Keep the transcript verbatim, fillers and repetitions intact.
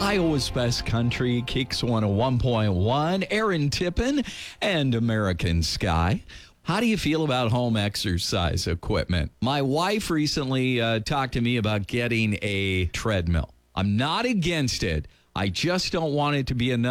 Iowa's Best Country, Kicks one oh one point one, Aaron Tippin, and American Sky. How do you feel about home exercise equipment? My wife recently uh, talked to me about getting a treadmill. I'm not against it. I just don't want it to be another